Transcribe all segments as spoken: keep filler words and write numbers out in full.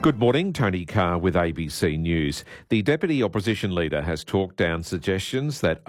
Good morning, Tony Carr with A B C News. The Deputy Opposition Leader has talked down suggestions that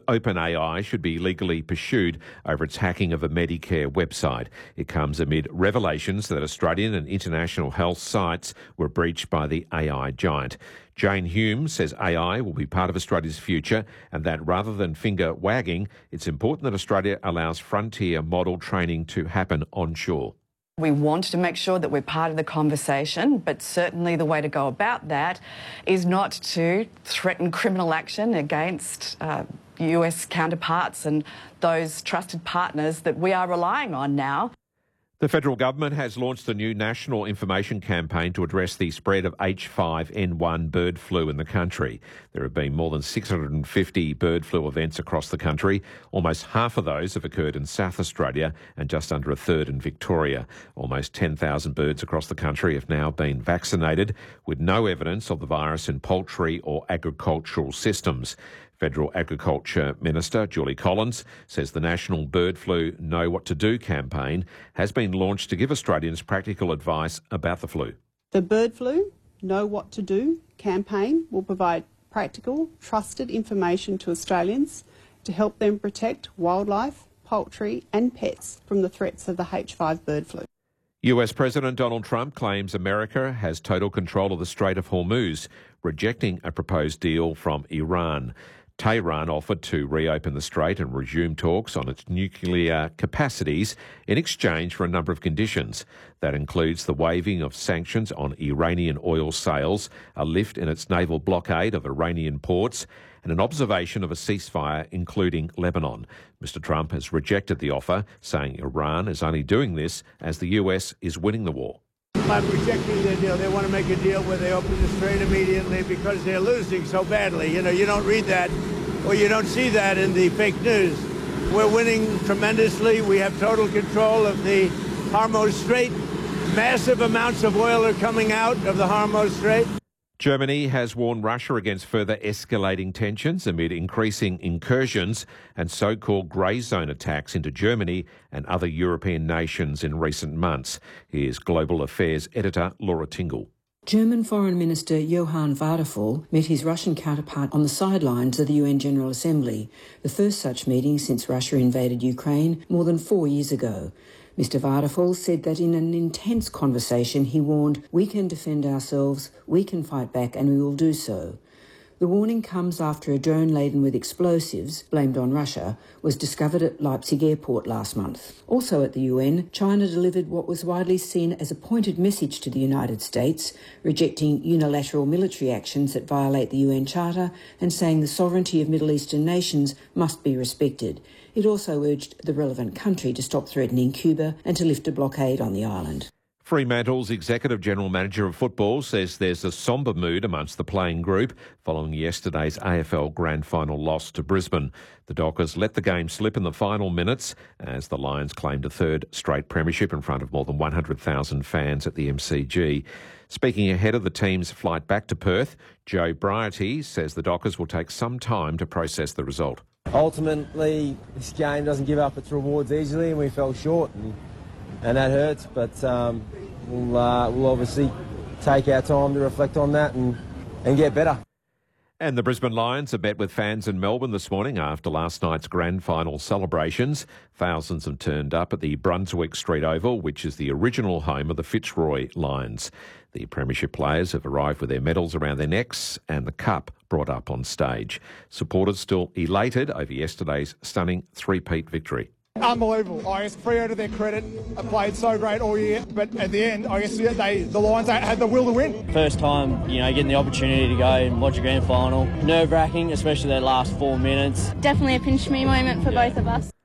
OpenAI should be legally pursued over its hacking of a Medicare website. It comes amid revelations that Australian and international health sites were breached by the A I giant. Jane Hume says A I will be part of Australia's future and that rather than finger wagging, it's important that Australia allows frontier model training to happen onshore. We want to make sure that we're part of the conversation, but certainly the way to go about that is not to threaten criminal action against uh, U S counterparts and those trusted partners that we are relying on now. The federal government has launched a new national information campaign to address the spread of H five N one bird flu in the country. There have been more than six hundred fifty bird flu events across the country. Almost half of those have occurred in South Australia and just under a third in Victoria. Almost ten thousand birds across the country have now been vaccinated with no evidence of the virus in poultry or agricultural systems. Federal Agriculture Minister Julie Collins says the National Bird Flu Know What to Do campaign has been launched to give Australians practical advice about the flu. The Bird Flu Know What to Do campaign will provide practical, trusted information to Australians to help them protect wildlife, poultry and pets from the threats of the H five bird flu. U S President Donald Trump claims America has total control of the Strait of Hormuz, rejecting a proposed deal from Iran. Tehran offered to reopen the strait and resume talks on its nuclear capacities in exchange for a number of conditions. That includes the waiving of sanctions on Iranian oil sales, a lift in its naval blockade of Iranian ports, and an observation of a ceasefire, including Lebanon. Mister Trump has rejected the offer, saying Iran is only doing this as the U S is winning the war. I'm rejecting their deal. They want to make a deal where they open the strait immediately because they're losing so badly. You know, you don't read that or you don't see that in the fake news. We're winning tremendously. We have total control of the Hormuz Strait. Massive amounts of oil are coming out of the Hormuz Strait. Germany has warned Russia against further escalating tensions amid increasing incursions and so-called grey zone attacks into Germany and other European nations in recent months. Here's Global Affairs editor Laura Tingle. German Foreign Minister Johann Wadephul met his Russian counterpart on the sidelines of the U N General Assembly, the first such meeting since Russia invaded Ukraine more than four years ago. Mister Wadephul said that in an intense conversation he warned, "We can defend ourselves, we can fight back and we will do so." The warning comes after a drone laden with explosives, blamed on Russia, was discovered at Leipzig airport last month. Also at the U N, China delivered what was widely seen as a pointed message to the United States, rejecting unilateral military actions that violate the U N Charter and saying the sovereignty of Middle Eastern nations must be respected. It also urged the relevant country to stop threatening Cuba and to lift a blockade on the island. Fremantle's Executive General Manager of Football says there's a sombre mood amongst the playing group following yesterday's A F L Grand Final loss to Brisbane. The Dockers let the game slip in the final minutes as the Lions claimed a third straight premiership in front of more than one hundred thousand fans at the M C G. Speaking ahead of the team's flight back to Perth, Joe Brighty says the Dockers will take some time to process the result. Ultimately, this game doesn't give up its rewards easily and we fell short. And And that hurts, but um, we'll, uh, we'll obviously take our time to reflect on that and, and get better. And the Brisbane Lions have met with fans in Melbourne this morning after last night's grand final celebrations. Thousands have turned up at the Brunswick Street Oval, which is the original home of the Fitzroy Lions. The premiership players have arrived with their medals around their necks and the cup brought up on stage. Supporters still elated over yesterday's stunning three-peat victory. Unbelievable. I guess Freo, to their credit, have played so great all year, but at the end, I guess they, the Lions had the will to win. First time, you know, getting the opportunity to go and watch a grand final. Nerve-wracking, especially that last four minutes. Definitely a pinch-me moment for both of us.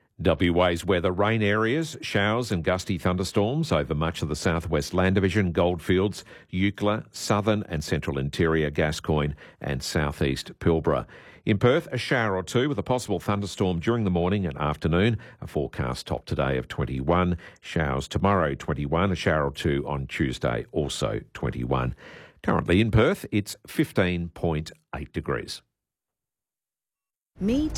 W A's weather: rain areas, showers and gusty thunderstorms over much of the southwest Land Division, Goldfields, Eucla, southern and central interior Gascoyne and southeast Pilbara. In Perth, a shower or two with a possible thunderstorm during the morning and afternoon. A forecast top today of twenty-one. Showers tomorrow, twenty-one. A shower or two on Tuesday, also twenty-one. Currently in Perth, it's fifteen point eight degrees. Meet